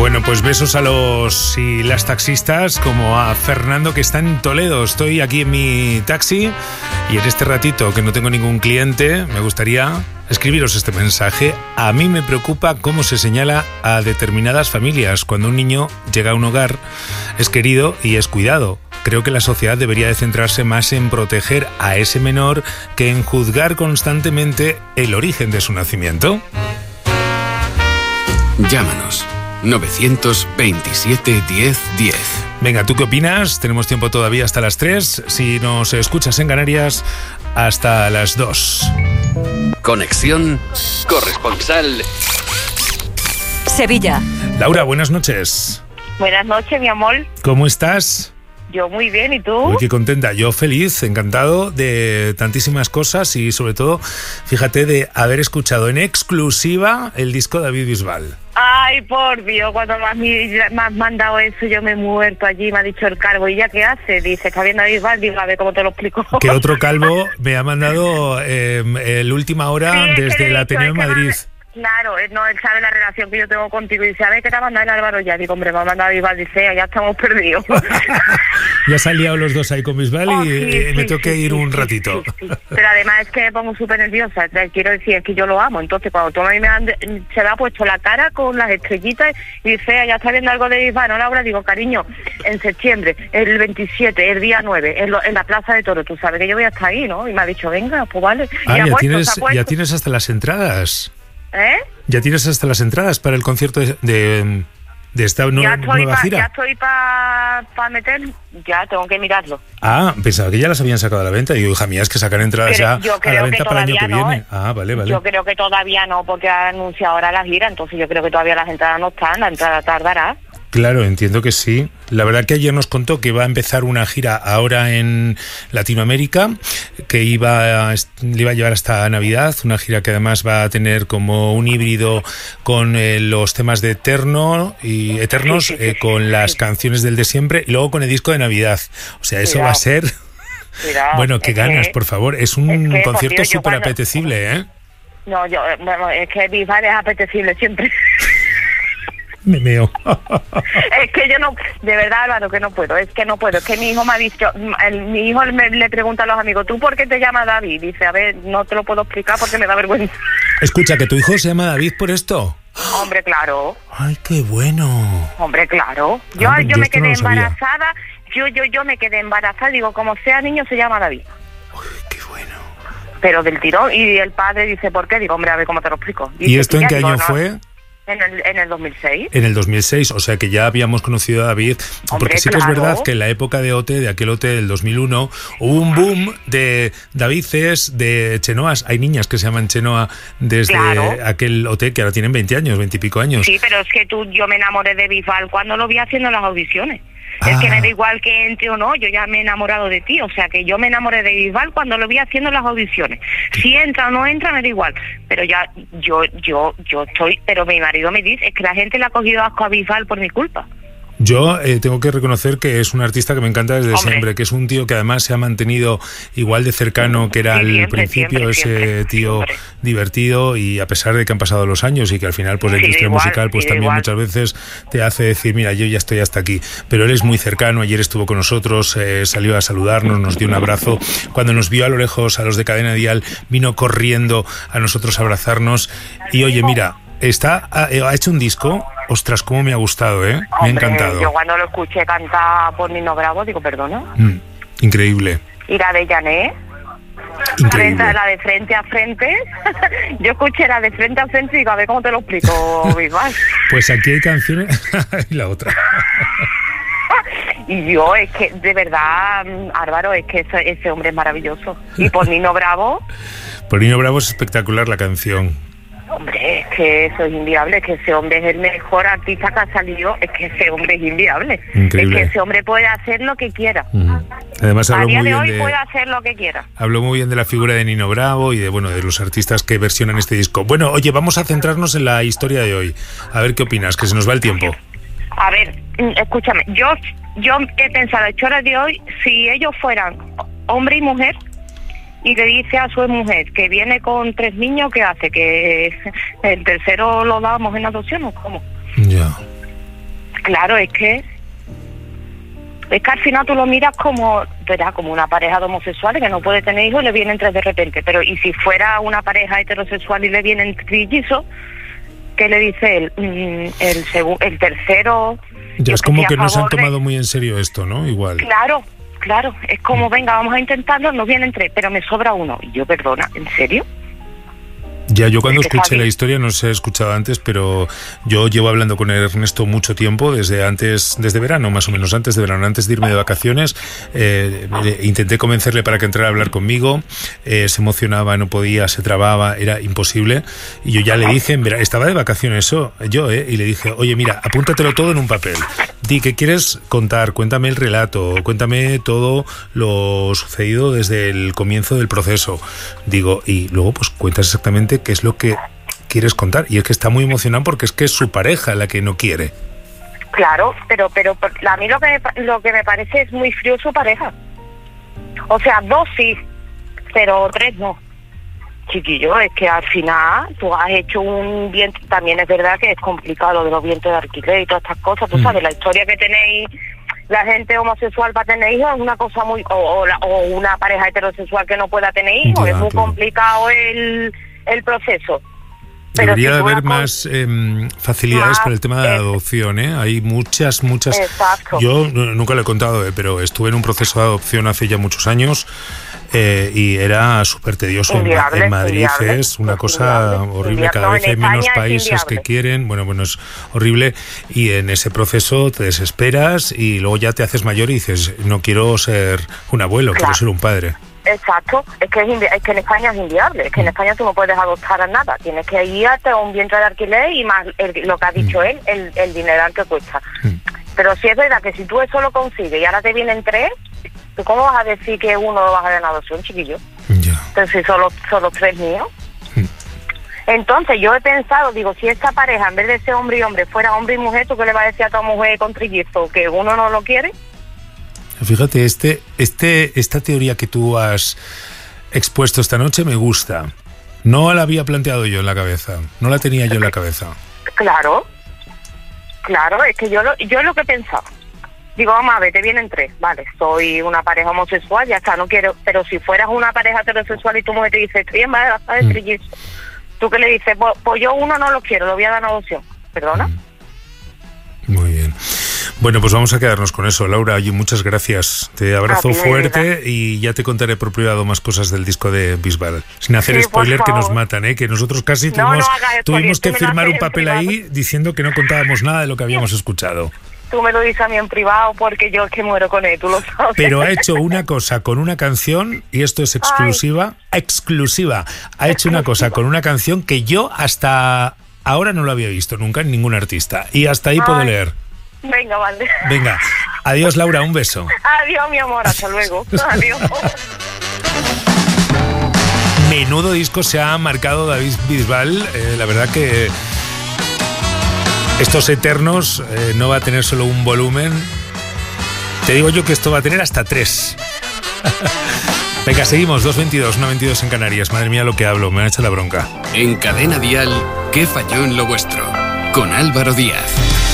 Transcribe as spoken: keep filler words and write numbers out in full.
Bueno, pues besos a los y las taxistas, como a Fernando, que está en Toledo. Estoy aquí en mi taxi y en este ratito que no tengo ningún cliente, me gustaría escribiros este mensaje. A mí me preocupa cómo se señala a determinadas familias cuando un niño llega a un hogar, es querido y es cuidado. Creo que la sociedad debería de centrarse más en proteger a ese menor que en juzgar constantemente el origen de su nacimiento. Llámanos novecientos veintisiete diez diez. Venga, ¿tú qué opinas? Tenemos tiempo todavía hasta las tres. Si nos escuchas en Canarias, hasta las dos. Conexión corresponsal Sevilla. Laura, buenas noches. Buenas noches, mi amor. ¿Cómo estás? Yo muy bien, ¿y tú? Uy, qué contenta. Yo feliz, encantado de tantísimas cosas y sobre todo, fíjate, de haber escuchado en exclusiva el disco de David Bisbal. Ay, por Dios, cuando me has, me has mandado eso, yo me he muerto allí, me ha dicho el calvo. ¿Y ya qué hace? Dice, está viendo a Bisbal, digo, a ver cómo te lo explico. Que otro calvo me ha mandado eh, el última hora sí, desde el Ateneo de Madrid. Claro, él, no, él sabe la relación que yo tengo contigo y dice, a ver, ¿qué te ha mandado el Álvaro ya? Digo, hombre, me ha mandado Bisbal, dice, ya estamos perdidos. Ya se han liado los dos ahí con Bisbal oh, y sí, eh, sí, me tengo que sí, ir sí, un sí, ratito. Sí, sí, sí. Pero además es que me pongo súper nerviosa, quiero decir, es que yo lo amo. Entonces, cuando tú a mí me han, se me ha puesto la cara con las estrellitas y dice, ya está viendo algo de Bisbal, ¿no, Laura? Digo, cariño, en septiembre, el veintisiete, el día nueve, en, lo, en la Plaza de Toros, tú sabes que yo voy a estar ahí, ¿no? Y me ha dicho, venga, pues vale. Ah, y ya, puesto, tienes, ya tienes hasta las entradas. ¿Eh? Ya tienes hasta las entradas para el concierto de, de, de esta no, ya nueva pa, gira. Ya estoy para pa meter, ya tengo que mirarlo. Ah, pensaba que ya las habían sacado a la venta. Y digo, hija mía, es que sacan entradas Pero ya a la venta para el año que no, viene. Ah, vale, vale. Yo creo que todavía no, porque ha anunciado ahora la gira, entonces yo creo que todavía las entradas no están, la entrada tardará. Claro, entiendo que sí. La verdad que ayer nos contó que va a empezar una gira ahora en Latinoamérica, que iba a, le iba a llevar hasta Navidad, una gira que además va a tener como un híbrido con eh, los temas de Eterno y Eternos, sí, sí, sí, eh, con sí, las sí. canciones del de siempre y luego con el disco de Navidad. O sea, eso Cuidado. va a ser... Cuidado. Bueno, qué ganas, que, por favor. Es un es que, concierto súper cuando... apetecible, ¿eh? No, yo, bueno, es que Bisbal es apetecible siempre. Me meo. Es que yo no, de verdad, Álvaro, que no puedo, es que no puedo, es que mi hijo me ha dicho, el, mi hijo me, le pregunta a los amigos, ¿tú por qué te llamas David? Dice, a ver, no te lo puedo explicar porque me da vergüenza. Escucha, ¿que tu hijo se llama David por esto? Hombre, claro. Ay, qué bueno. Hombre, claro. Yo, ah, yo, yo me quedé no embarazada, yo, yo, yo me quedé embarazada, digo, como sea niño se llama David. Uy, qué bueno. Pero del tirón, y el padre dice, ¿por qué? Digo, hombre, a ver cómo te lo explico. Dice, ¿y esto en qué digo, año no, fue? En el, en el dos mil seis. En el dos mil seis, o sea que ya habíamos conocido a David. Hombre, porque sí claro. que es verdad que en la época de O T, de aquel O T del dos mil uno, hubo un boom de Davices, de Chenoas. Hay niñas que se llaman Chenoa desde claro. aquel O T que ahora tienen veinte años, veinte y pico años. Sí, pero es que tú, yo me enamoré de Bisbal cuando lo vi haciendo las audiciones. Ah. Es que me da igual que entre o no, yo ya me he enamorado de ti, o sea que yo me enamoré de Bisbal cuando lo vi haciendo las audiciones. Si entra o no entra, me da igual, pero ya yo yo yo estoy, pero mi marido me dice, es que la gente le ha cogido asco a Bisbal por mi culpa. Yo eh, tengo que reconocer que es un artista que me encanta desde Hombre. siempre, que es un tío que además se ha mantenido igual de cercano que era Sí, al siempre, principio, siempre, ese siempre, tío siempre. divertido, y a pesar de que han pasado los años y que al final pues la Sí, industria igual, musical pues sí, también igual. muchas veces te hace decir, mira, yo ya estoy hasta aquí, pero él es muy cercano. Ayer estuvo con nosotros, eh, salió a saludarnos, nos dio un abrazo, cuando nos vio a lo lejos a los de Cadena Dial vino corriendo a nosotros a abrazarnos y oye, mira, está ha, ha hecho un disco. Ostras, cómo me ha gustado, ¿eh? Me ha Hombre, encantado. yo cuando lo escuché cantar por Nino Bravo, digo, perdona. Mm, increíble. Y la de Jané, Increíble. frente, la de frente a frente, yo escuché la de frente a frente y digo, a ver cómo te lo explico, Bisbal. Pues aquí hay canciones y la otra. Y yo, es que, de verdad, Álvaro, es que ese, ese hombre es maravilloso. Y por Nino Bravo... Por Nino Bravo es espectacular la canción. Hombre, es que eso es inviable, es que ese hombre es el mejor artista que ha salido, es que ese hombre es inviable. Increíble. Es que ese hombre puede hacer lo que quiera. Uh-huh. Además A habló día muy de bien hoy de, puede hacer lo que quiera. habló muy bien de la figura de Nino Bravo y de bueno de los artistas que versionan este disco. Bueno, oye, vamos a centrarnos en la historia de hoy. A ver qué opinas, que se nos va el tiempo. A ver, escúchame, yo yo he pensado, hecho de hoy, si ellos fueran hombre y mujer, y le dice a su mujer que viene con tres niños, ¿qué hace? ¿Que el tercero lo damos en adopción o cómo? Ya. Claro, es que es que al final tú lo miras como, ¿verdad? Como una pareja de homosexuales que no puede tener hijos y le vienen tres de repente. Pero y si fuera una pareja heterosexual y le vienen trillizos, ¿qué le dice él? Mm, el segu- el tercero... Ya es como que no se han de... tomado muy en serio esto, ¿no? Igual. Claro, claro. Es como, venga, vamos a intentarlo, nos vienen tres, pero me sobra uno. Y yo, perdona, ¿en serio? Ya, yo cuando Es que escuché está la historia, no se he escuchado antes, pero yo llevo hablando con Ernesto mucho tiempo, desde antes, desde verano, más o menos antes de verano, antes de irme de vacaciones. Eh, intenté convencerle para que entrara a hablar conmigo, eh, se emocionaba, no podía, se trababa, era imposible. Y yo ya le dije, mira, estaba de vacaciones yo, yo eh, y le dije, oye, mira, apúntatelo todo en un papel. Di, ¿qué quieres contar? Cuéntame el relato, cuéntame todo lo sucedido desde el comienzo del proceso. Digo, y luego pues cuentas exactamente qué es lo que quieres contar. Y es que está muy emocionado porque es que es su pareja la que no quiere. Claro, pero pero a mí lo que me, lo que me parece es muy frío su pareja. O sea, dos sí, pero tres no. Chiquillo, es que al final tú has hecho un vientre, también es verdad que es complicado de los vientres de alquiler y todas estas cosas, tú mm. sabes, la historia que tenéis, la gente homosexual para tener hijos es una cosa muy, o, o, la, o una pareja heterosexual que no pueda tener hijos, ya, es muy claro. complicado el, el proceso. Pero debería si haber con... más eh, facilidades más, para el tema de la adopción, ¿eh? Hay muchas, muchas... Exacto. Yo nunca lo he contado, ¿eh? Pero estuve en un proceso de adopción hace ya muchos años eh, y era súper tedioso. Inviable, en Madrid inviable, es una es cosa inviable, horrible. inviable. Cada No, vez hay España menos países que quieren. Bueno, bueno, es horrible. Y en ese proceso te desesperas y luego ya te haces mayor y dices, no quiero ser un abuelo, claro. quiero ser un padre. Exacto, es que, es, invi- es que en España es inviable, es que en España tú no puedes adoptar a nada, tienes que ir a un vientre de alquiler y más el, lo que ha dicho mm. él, el, el dineral que cuesta. Mm. Pero sí es verdad que si tú eso lo consigues y ahora te vienen tres, ¿tú cómo vas a decir que uno lo vas a dar en adopción, chiquillo? Yeah. Entonces si solo, solo tres míos. Mm. Entonces yo he pensado, digo, si esta pareja en vez de ser hombre y hombre fuera hombre y mujer, ¿tú qué le vas a decir a tu mujer con trillizos? ¿Que uno no lo quiere? Fíjate, este, este, esta teoría que tú has expuesto esta noche me gusta. No la había planteado yo en la cabeza, no la tenía yo en la cabeza. Claro, claro, es que yo lo, yo es lo que pensaba. Digo, vamos a ver, te vienen tres, vale, soy una pareja homosexual, ya está, no quiero, pero si fueras una pareja heterosexual y tu mujer te dice, estoy embarazada de trillizos, mm. ¿tú qué le dices? Pues, pues yo uno no lo quiero, lo voy a dar en adopción, ¿perdona? Mm. Muy bien. Bueno, pues vamos a quedarnos con eso, Laura. Oye, muchas gracias. Te abrazo fuerte y ya te contaré por privado más cosas del disco de Bisbal. Sin hacer sí, spoiler que nos matan, ¿eh? Que nosotros casi no, tuvimos, no tuvimos que firmar un papel ahí diciendo que no contábamos nada de lo que habíamos escuchado. Tú me lo dices a mí en privado porque yo es que muero con él, tú lo sabes. Pero ha hecho una cosa con una canción, y esto es exclusiva, Ay. exclusiva. Ha hecho una cosa con una canción que yo hasta ahora no lo había visto nunca en ningún artista. Y hasta ahí Ay. puedo leer. Venga, vale. Venga. Adiós, Laura, un beso. Adiós, mi amor, hasta luego. Adiós. Menudo disco se ha marcado David Bisbal. Eh, la verdad que estos Eternos eh, no va a tener solo un volumen. Te digo yo que esto va a tener hasta tres. Venga, seguimos. dos veintidós, una veintidós en Canarias. Madre mía, lo que hablo. Me han hecho la bronca. En Cadena Dial, ¿qué falló en lo vuestro? Con Álvaro Díaz.